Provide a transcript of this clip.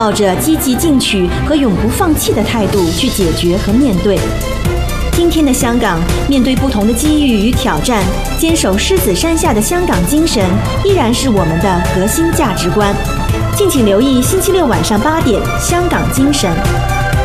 抱着积极进取和永不放弃的态度去解决和面对。今天的香港，面对不同的机遇与挑战，坚守狮子山下的香港精神，依然是我们的核心价值观。敬请留意星期六晚上8点，《香港精神》。